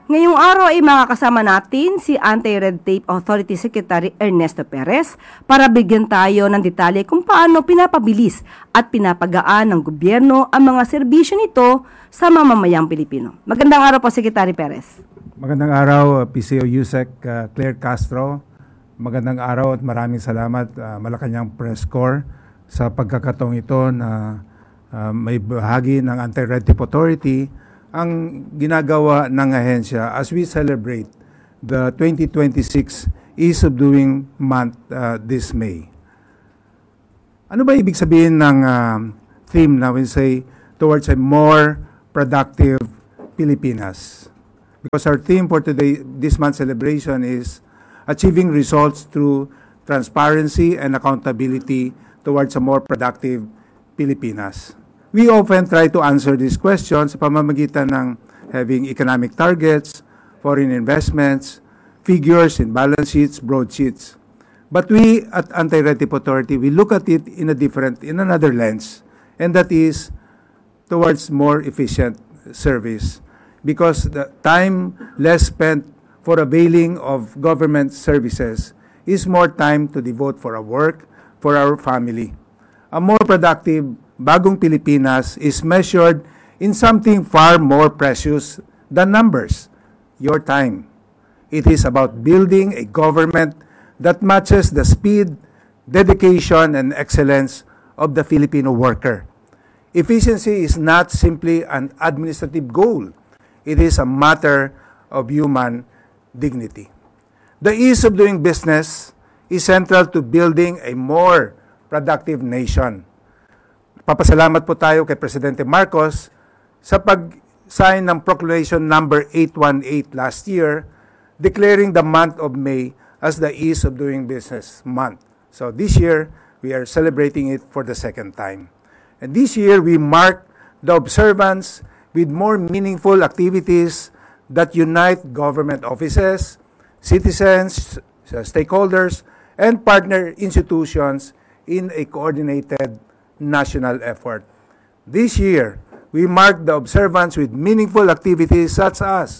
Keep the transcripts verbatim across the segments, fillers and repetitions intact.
Ngayong araw ay makakasama natin si Anti-Red Tape Authority Secretary Ernesto Perez para bigyan tayo ng detalye kung paano pinapabilis at pinapagaan ng gobyerno ang mga serbisyo nito sa mamamayang Pilipino. Magandang araw po, Secretary Perez. Magandang araw, P C O USEC uh, Claire Castro. Magandang araw at maraming salamat, uh, Malacanang Press Corps, sa pagkakataong ito na uh, may bahagi ng Anti-Red Tape Authority ang ginagawa ng ahensya as we celebrate the twenty twenty-six Ease of Doing Month uh, this May. Ano ba ibig sabihin ng uh, theme na we say towards a more productive Pilipinas? Because our theme for today, this month's celebration is achieving results through transparency and accountability towards a more productive Pilipinas. We often try to answer these questions sa pamamagitan ng having economic targets, foreign investments, figures in balance sheets, broadsheets. But we at Anti-Red Tape Authority, we look at it in a different, in another lens, and that is towards more efficient service. Because the time less spent for availing of government services is more time to devote for our work, for our family. A more productive Bagong Pilipinas is measured in something far more precious than numbers, your time. It is about building a government that matches the speed, dedication, and excellence of the Filipino worker. Efficiency is not simply an administrative goal. It is a matter of human dignity. The ease of doing business is central to building a more productive nation. Papasalamat po tayo kay Presidente Marcos sa pag-sign ng Proclamation number eight one eight last year, declaring the month of May as the Ease of Doing Business month. So this year, we are celebrating it for the second time. And this year, we mark the observance with more meaningful activities that unite government offices, citizens, stakeholders, and partner institutions in a coordinated national effort. This year, we mark the observance with meaningful activities such as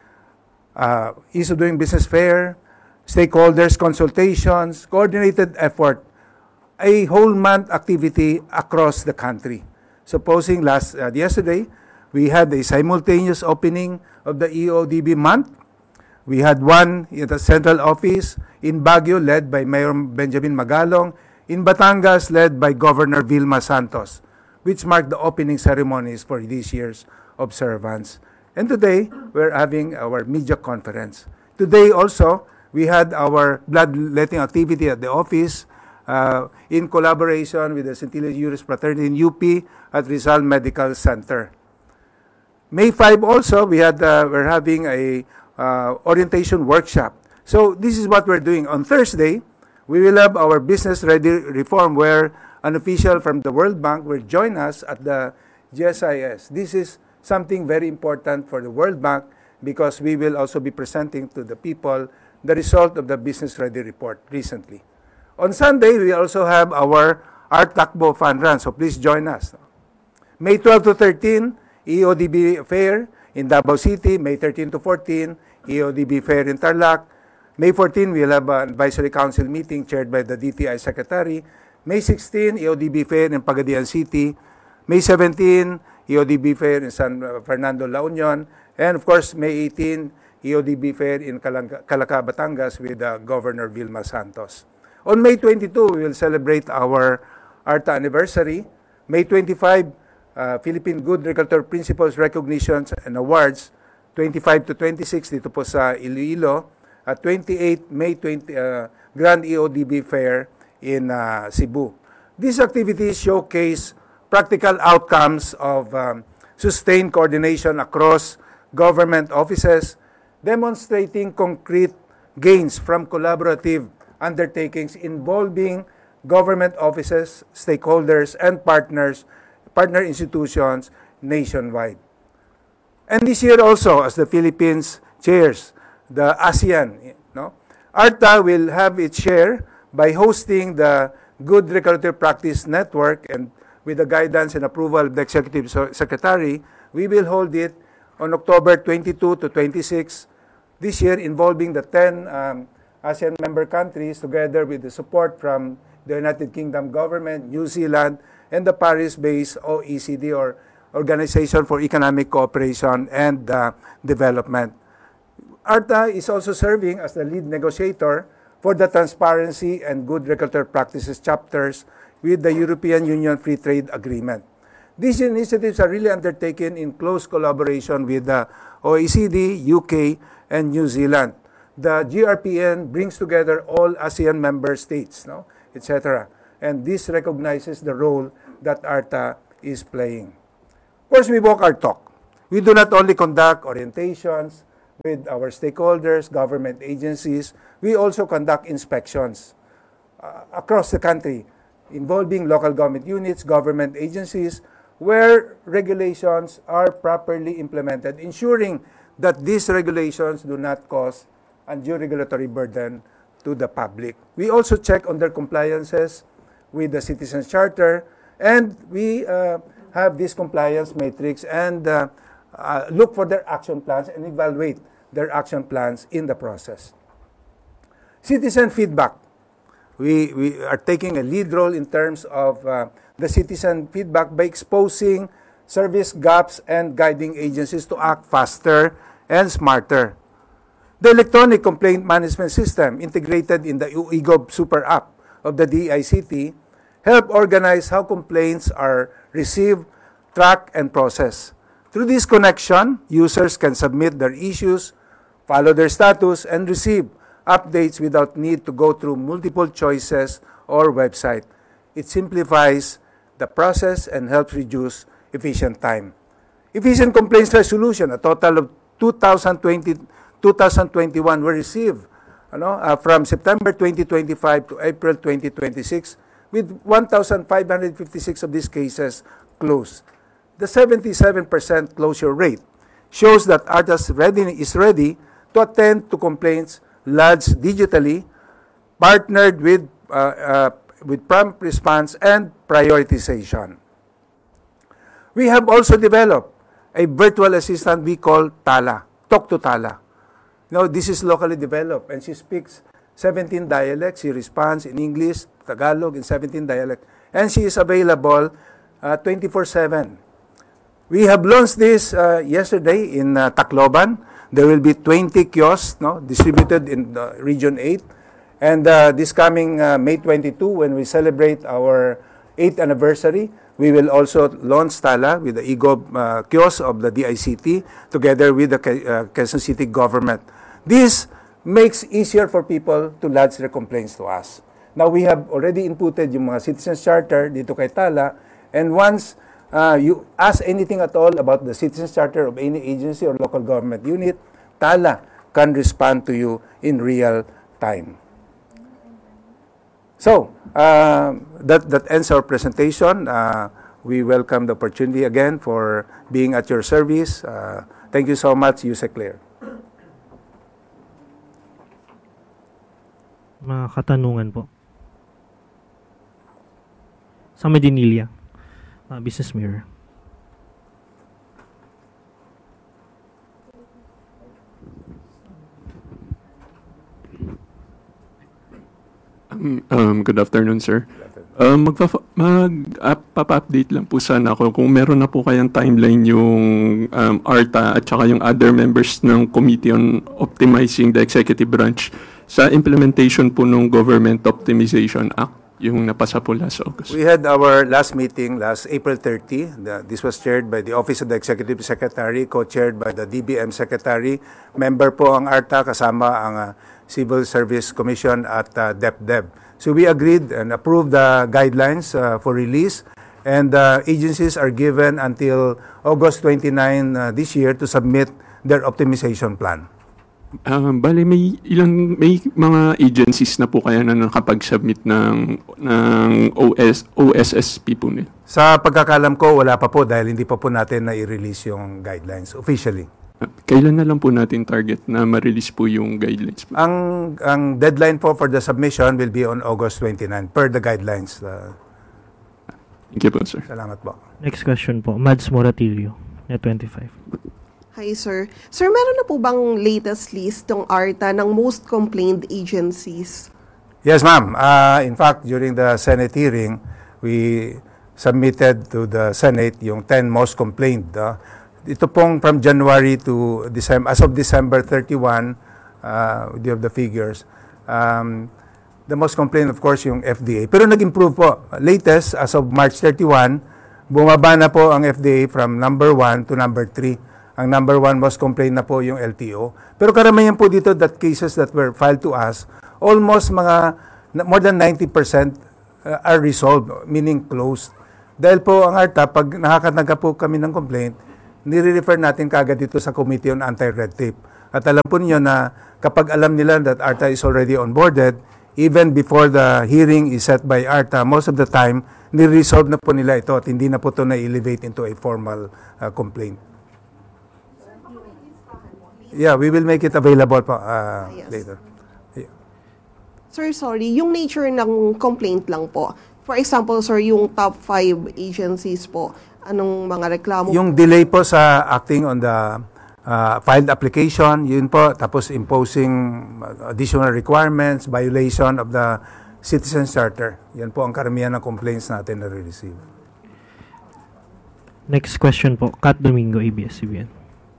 uh, Ease of Doing Business Fair, stakeholders consultations, coordinated effort, a whole month activity across the country. Supposing last uh, yesterday, we had a simultaneous opening of the E O D B month. We had one in the central office in Baguio led by Mayor Benjamin Magalong, in Batangas, led by Governor Vilma Santos, which marked the opening ceremonies for this year's observance. And today, we're having our media conference. Today also, we had our bloodletting activity at the office uh, in collaboration with the Centilla Juris Fraternity in U P at Rizal Medical Center. May fifth also, we had, uh, we're having a uh, orientation workshop. So this is what we're doing. On Thursday, we will have our business ready reform where an official from the World Bank will join us at the G S I S. This is something very important for the World Bank because we will also be presenting to the people the result of the business ready report recently. On Sunday, we also have our Art Takbo Fun Run, so please join us. May twelfth to thirteenth, E O D B Fair in Davao City. May thirteenth to fourteenth, E O D B Fair in Tarlac. May fourteenth, we'll have an advisory council meeting chaired by the D T I Secretary. May sixteenth, E O D B Fair in Pagadian City. May seventeenth, E O D B Fair in San Fernando, La Union. And of course, May eighteenth, E O D B Fair in Calaca, Batangas with uh, Governor Vilma Santos. On May twenty-second, we will celebrate our ARTA anniversary. May twenty-fifth, uh, Philippine Good Regulatory Principles Recognitions and Awards. twenty-five to twenty-six dito po sa Iloilo. At twenty-eighth, May twentieth, uh, Grand E O D B Fair in uh, Cebu. These activities showcase practical outcomes of um, sustained coordination across government offices, demonstrating concrete gains from collaborative undertakings involving government offices, stakeholders, and partners, partner institutions nationwide. And this year also, as the Philippines chairs the ASEAN, no? ARTA will have its share by hosting the Good Regulatory Practice Network, and with the guidance and approval of the Executive Secretary, we will hold it on October twenty-second to twenty-sixth this year, involving the ten um, ASEAN member countries, together with the support from the United Kingdom government, New Zealand, and the Paris-based O E C D, or Organization for Economic Cooperation and uh, Development. ARTA is also serving as the lead negotiator for the Transparency and Good Regulatory Practices chapters with the European Union Free Trade Agreement. These initiatives are really undertaken in close collaboration with the O E C D, U K, and New Zealand. The G R P N brings together all ASEAN member states, no, et cetera. And this recognizes the role that ARTA is playing. Of course, we walk our talk. We do not only conduct orientations with our stakeholders, government agencies, we also conduct inspections uh, across the country, involving local government units, government agencies, where regulations are properly implemented, ensuring that these regulations do not cause undue regulatory burden to the public. We also check on their compliances with the Citizens Charter, and we uh, have this compliance matrix and uh, uh, look for their action plans and evaluate their action plans in the process. Citizen feedback. We, we are taking a lead role in terms of uh, the citizen feedback by exposing service gaps and guiding agencies to act faster and smarter. The electronic complaint management system integrated in the eGov Super App of the D I C T help organize how complaints are received, tracked, and processed. Through this connection, users can submit their issues, follow their status, and receive updates without need to go through multiple choices or website. It simplifies the process and helps reduce efficient time. Efficient complaints resolution, a total of two thousand twenty, two thousand twenty-one were received you know, uh, from September twenty twenty-five to April twenty twenty-six, with one thousand five hundred fifty-six of these cases closed. The seventy-seven percent closure rate shows that ARTA is ready to attend to complaints lodged digitally, partnered with, uh, uh, with prompt response and prioritization. We have also developed a virtual assistant we call Tala, Talk to Tala. Now, this is locally developed, and she speaks seventeen dialects. She responds in English, Tagalog, in seventeen dialects. And she is available uh, twenty-four seven. We have launched this uh, yesterday in uh, Tacloban. There will be twenty kiosks no, distributed in uh, Region eight. And uh, this coming uh, May twenty-second, when we celebrate our eighth anniversary, we will also launch Tala with the eGov uh, kiosk of the D I C T together with the uh, Quezon City government. This makes easier for people to lodge their complaints to us. Now, we have already inputted yung mga Citizens Charter dito kay Tala, and once uh, you ask anything at all about the Citizens Charter of any agency or local government unit, Tala can respond to you in real time. So, uh, that, that ends our presentation. Uh, we welcome the opportunity again for being at your service. Uh, thank you so much, Yusek Claire. Mga katanungan po. Sa Medinilla, uh, Business Mirror. Um, um, good afternoon, sir. Um, Mag-update lang po sana ako kung meron na po kayang timeline yung um, ARTA at saka yung other members ng Committee on Optimizing the Executive Branch sa implementation po ng Government Optimization Act, yung napasa po last August. We had our last meeting last April thirtieth. The, this was chaired by the Office of the Executive Secretary, co-chaired by the D B M Secretary. Member po ang ARTA, kasama ang uh, Civil Service Commission at uh, DepDev. So we agreed and approved the guidelines uh, for release, and uh, agencies are given until August twenty-ninth uh, this year to submit their optimization plan. Um, bale, may ilang may mga agencies na po kaya na nakapag-submit ng ng O S O S S P po nila. Sa pagkakalam ko, wala pa po dahil hindi pa po natin na i-release yung guidelines officially. Kailan na lang po natin target na ma-release po yung guidelines? Ang ang deadline po for the submission will be on August twenty-ninth per the guidelines. Uh, Thank you po, sir. Salamat po. Next question po, Mads Moratilio, Net twenty-five. Hi, sir. Sir, meron na po bang latest list ng ARTA ng most complained agencies? Yes, ma'am. Uh, in fact, during the Senate hearing, we submitted to the Senate yung ten most complained. Uh, ito pong from January to December, as of December thirty-first, uh, we have the figures. Um, the most complained, of course, yung F D A. Pero nag-improve po. Latest, as of March thirty-first, bumaba na po ang F D A from number one to number three. Ang number one most complained na po yung L T O. Pero karamihan po dito that cases that were filed to us, almost mga more than ninety percent uh, are resolved, meaning closed. Dahil po ang ARTA, pag nakakanaga po kami ng complaint, nire-refer natin kagad dito sa Committee on Anti-Red Tape. At alam po niyo na kapag alam nila that ARTA is already onboarded, even before the hearing is set by ARTA, most of the time, nire-resolve na po nila ito at hindi na po ito na-elevate into a formal uh, complaint. Yeah, we will make it available po uh, Yes. later. Yeah. Sir, sorry, yung nature ng complaint lang po. For example, sir, yung top five agencies po, anong mga reklamo? Yung delay po sa acting on the uh, filed application, yun po, tapos imposing additional requirements, violation of the Citizen Charter. Yan po ang karamihan ng complaints natin na re-receive. Next question po, Kat Domingo, A B S C B N.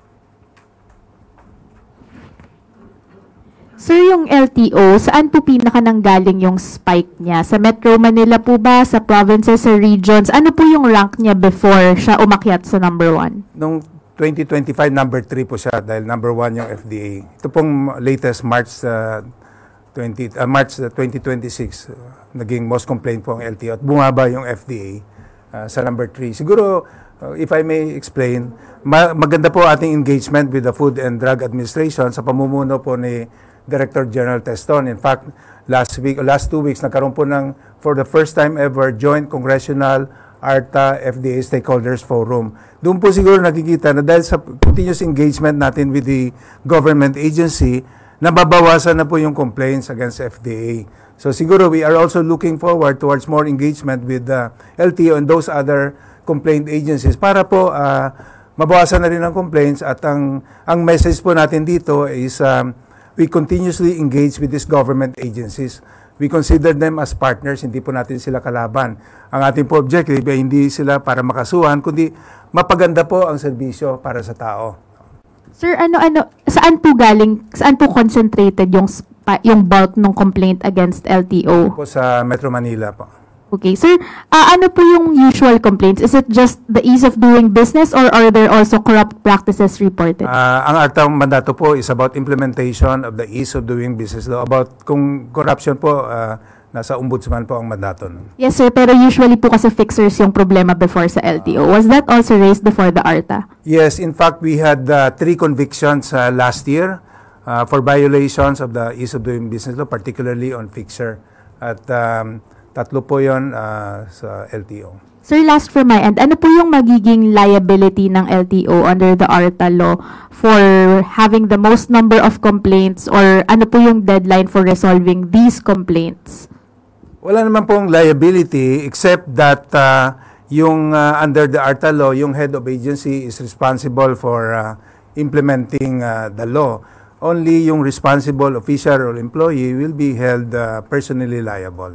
Sir, yung L T O, saan po pinaka nanggaling yung spike niya? Sa Metro Manila po ba? Sa provinces, sa regions? Ano po yung rank niya before siya umakyat sa number one? Noong twenty twenty-five, number three po siya dahil number one yung F D A. Ito pong latest March uh, twenty, uh, March uh, twenty twenty-six, uh, naging most complaint po ang L T O at bumaba yung F D A uh, sa number three. Siguro, uh, if I may explain, ma- maganda po ating engagement with the Food and Drug Administration sa pamumuno po ni Director General Teston. In fact, last week, last two weeks, nagkaroon po ng, for the first time ever, Joint Congressional ARTA F D A Stakeholders Forum. Doon po siguro nakikita na dahil sa continuous engagement natin with the government agency, nababawasan na po yung complaints against F D A. So siguro we are also looking forward towards more engagement with the L T O and those other complaint agencies para po uh, mabawasan na rin ang complaints at ang, ang message po natin dito is um, we continuously engage with these government agencies. We consider them as partners, hindi po natin sila kalaban. Ang ating po objective ay hindi sila para makasuhan, kundi mapaganda po ang serbisyo para sa tao. Sir, ano-ano, saan po galing, saan po concentrated yung, spa- yung bulk ng complaint against L T O? Po sa Metro Manila po. Okay, sir, uh, ano po yung usual complaints? Is it just the ease of doing business or are there also corrupt practices reported? Uh, ang ARTA mandato po is about implementation of the ease of doing business law. About kung corruption po, uh, nasa ombudsman po ang mandato. Yes, sir, pero usually po kasi fixers yung problema before sa L T O. Was that also raised before the ARTA? Yes, in fact, we had uh, three convictions uh, last year uh, for violations of the ease of doing business law, particularly on fixer. At um, tatlo po yun uh, sa L T O. Sir, last for my end, ano po yung magiging liability ng L T O under the ARTA law for having the most number of complaints or ano po yung deadline for resolving these complaints? Wala naman pong liability except that uh, yung uh, under the ARTA law, yung head of agency is responsible for uh, implementing uh, the law. Only yung responsible official or employee will be held uh, personally liable.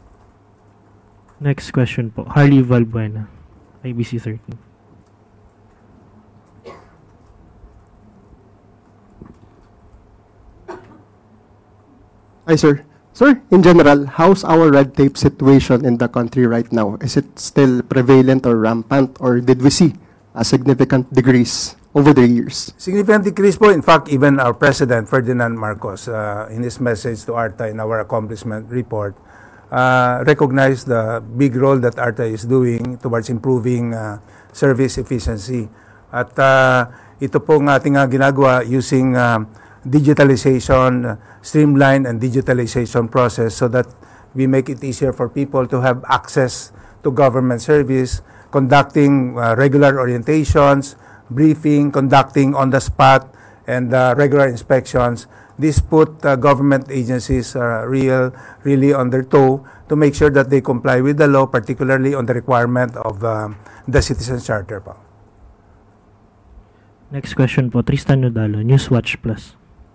Next question po, Harley Valbuena, I B C thirteen. Hi, sir. Sir, in general, how's our red tape situation in the country right now? Is it still prevalent or rampant, or did we see a significant decrease over the years? Significant decrease po. In fact, even our President, Ferdinand Marcos, uh, in his message to ARTA in our accomplishment report, uh, recognized the big role that ARTA is doing towards improving uh, service efficiency. At uh, ito po ng ating uh, ginagawa using uh, digitalization, streamline and digitalization process so that we make it easier for people to have access to government service, conducting uh, regular orientations, briefing, conducting on-the-spot, and uh, regular inspections. This put uh, government agencies uh, real, really on their toe to make sure that they comply with the law, particularly on the requirement of uh, the Citizen Charter. Next question po, Tristan Nodalo, Newswatch Plus.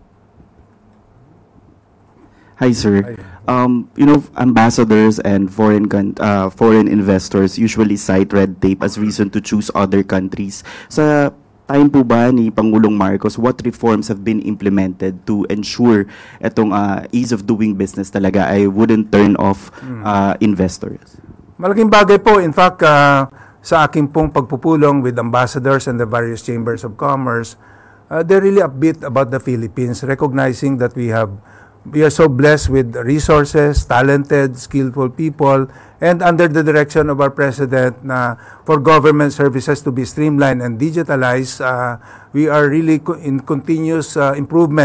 Hi, sir. Um, you know, ambassadors and foreign coun- uh, foreign investors usually cite red tape as reason to choose other countries. Sa time po ba ni Pangulong Marcos, what reforms have been implemented to ensure itong uh, ease of doing business talaga ay wouldn't turn off uh, investors? Malaking bagay po. In fact, uh, sa aking pong pagpupulong with ambassadors and the various chambers of commerce, uh, they're really upbeat about the Philippines, recognizing that we have we are so blessed with resources, talented, skillful people, and under the direction of our president na for government services to be streamlined and digitalized, uh, we are really co- in continuous uh, improvement